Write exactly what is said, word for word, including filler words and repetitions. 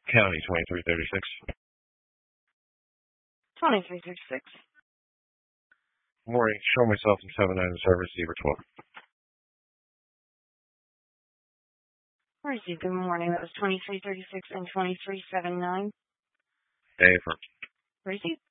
County twenty-three thirty-six. twenty-three thirty-six. Morning. Show myself in seven nine service, receiver twelve. Receive, good morning. That was twenty-three thirty-six and twenty-three seventy-nine. Hey, for Receive.